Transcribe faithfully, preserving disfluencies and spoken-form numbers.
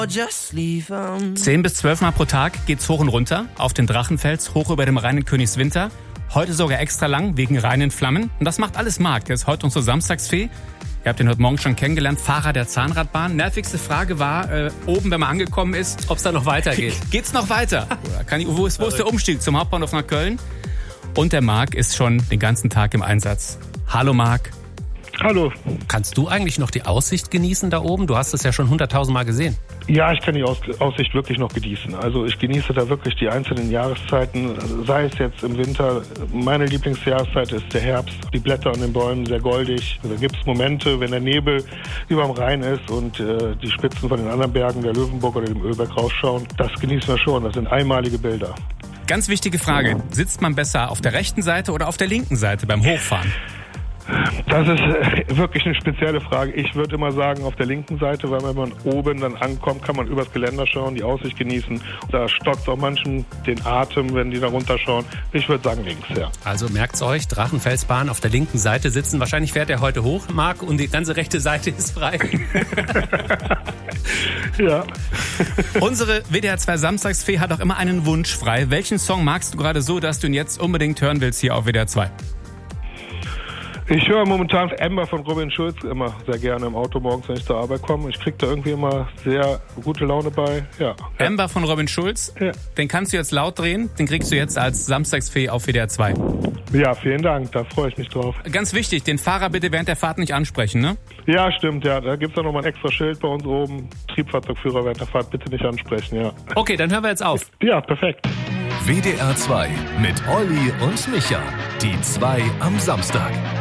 Zehn bis zwölf Mal pro Tag geht's hoch und runter, auf den Drachenfels, hoch über dem Rhein in Königswinter. Heute sogar extra lang, wegen Rhein in Flammen. Und das macht alles Marc, der ist heute unsere Samstagsfee. Ihr habt ihn heute Morgen schon kennengelernt, Fahrer der Zahnradbahn. Nervigste Frage war, äh, oben, wenn man angekommen ist, ob es da noch weitergeht. Geht's noch weiter? Oder kann ich, wo, ist, wo ist der Umstieg zum Hauptbahnhof nach Köln? Und der Marc ist schon den ganzen Tag im Einsatz. Hallo Marc. Hallo. Kannst du eigentlich noch die Aussicht genießen da oben? Du hast es ja schon hunderttausend Mal gesehen. Ja, ich kann die Aus- Aussicht wirklich noch genießen. Also ich genieße da wirklich die einzelnen Jahreszeiten, sei es jetzt im Winter. Meine Lieblingsjahreszeit ist der Herbst. Die Blätter an den Bäumen sehr goldig. Da gibt es Momente, wenn der Nebel über dem Rhein ist und äh, die Spitzen von den anderen Bergen, der Löwenburg oder dem Öberg rausschauen. Das genießen wir schon. Das sind einmalige Bilder. Ganz wichtige Frage. Sitzt man besser auf der rechten Seite oder auf der linken Seite beim Hochfahren? Das ist äh, wirklich eine spezielle Frage. Ich würde immer sagen, auf der linken Seite, weil wenn man oben dann ankommt, kann man übers Geländer schauen, die Aussicht genießen. Da stockt auch manchen den Atem, wenn die da runterschauen. Ich würde sagen links, ja. Also merkt's euch, Drachenfelsbahn auf der linken Seite sitzen. Wahrscheinlich fährt er heute hoch, Marc, und die ganze rechte Seite ist frei. Ja. Unsere W D R zwei Samstagsfee hat auch immer einen Wunsch frei. Welchen Song magst du gerade so, dass du ihn jetzt unbedingt hören willst hier auf W D R zwei? Ich höre momentan Ember von Robin Schulz immer sehr gerne im Auto morgens, wenn ich zur Arbeit komme. Ich kriege da irgendwie immer sehr gute Laune bei. Ja. Ember von Robin Schulz, ja. Den kannst du jetzt laut drehen, den kriegst du jetzt als Samstagsfee auf W D R zwei. Ja, vielen Dank, da freue ich mich drauf. Ganz wichtig, den Fahrer bitte während der Fahrt nicht ansprechen, ne? Ja, stimmt, ja. Da gibt es auch nochmal ein extra Schild bei uns oben. Triebfahrzeugführer während der Fahrt bitte nicht ansprechen, ja. Okay, dann hören wir jetzt auf. Ja, perfekt. W D R zwei mit Olli und Micha. Die zwei am Samstag.